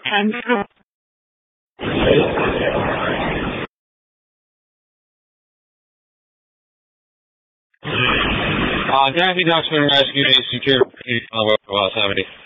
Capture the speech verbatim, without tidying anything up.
Uh, Jackie Ducksman rescued a secure on West seventy.